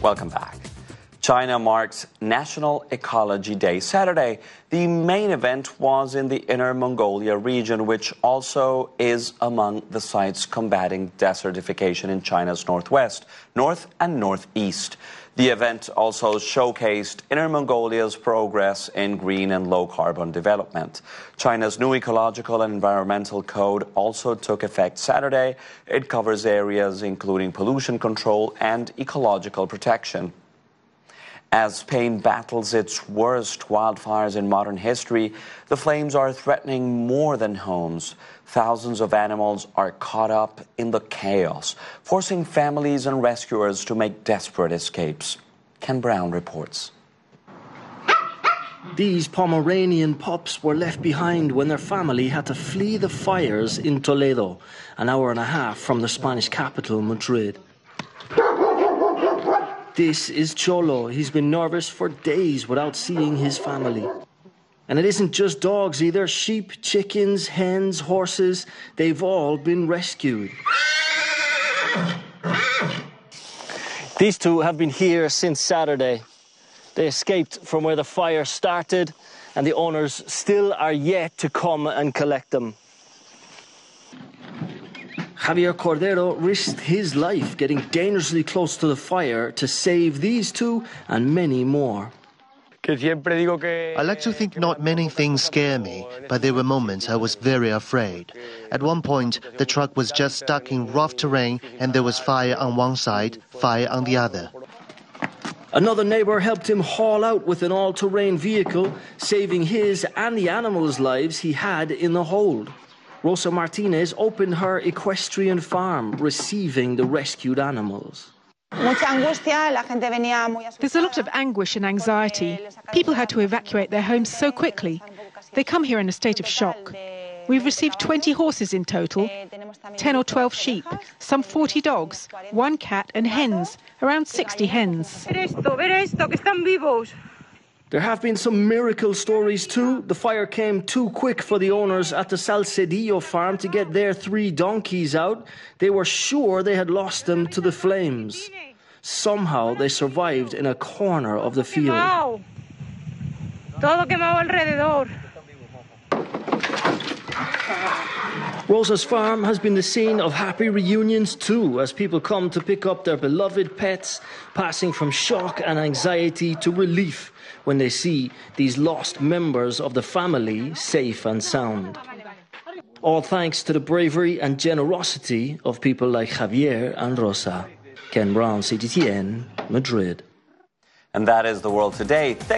Welcome back. China marks National Ecology Day Saturday. The main event was in the Inner Mongolia region, which also is among the sites combating desertification in China's northwest, north and northeast. The event also showcased Inner Mongolia's progress in green and low-carbon development. China's new ecological and environmental code also took effect Saturday. It covers areas including pollution control and ecological protection. As Spain battles its worst wildfires in modern history, the flames are threatening more than homes. Thousands of animals are caught up in the chaos, forcing families and rescuers to make desperate escapes. Ken Brown reports. These Pomeranian pups were left behind when their family had to flee the fires in Toledo, an hour and a half from the Spanish capital, Madrid. This is Cholo. He's been nervous for days without seeing his family. And it isn't just dogs either. Sheep, chickens, hens, horses, they've all been rescued. These two have been here since Saturday. They escaped from where the fire started, and the owners still are yet to come and collect them. Javier Cordero risked his life getting dangerously close to the fire to save these two and many more. I like to think not many things scare me, but there were moments I was very afraid. At one point, the truck was just stuck in rough terrain and there was fire on one side, fire on the other. Another neighbour helped him haul out with an all-terrain vehicle, saving his and the animals' lives he had in the hold. Rosa Martinez opened her equestrian farm, receiving the rescued animals. There's a lot of anguish and anxiety. People had to evacuate their homes so quickly. They come here in a state of shock. We've received 20 horses in total, 10 or 12 sheep, some 40 dogs, 1 cat and hens, around 60 hens. There have been some miracle stories too. The fire came too quick for the owners at the Salcedillo farm to get their 3 donkeys out. They were sure they had lost them to the flames. Somehow they survived in a corner of the field. Rosa's farm has been the scene of happy reunions too, as people come to pick up their beloved pets, passing from shock and anxiety to relief when they see these lost members of the family safe and sound. All thanks to the bravery and generosity of people like Javier and Rosa. Ken Brown, CGTN, Madrid. And that is The World Today.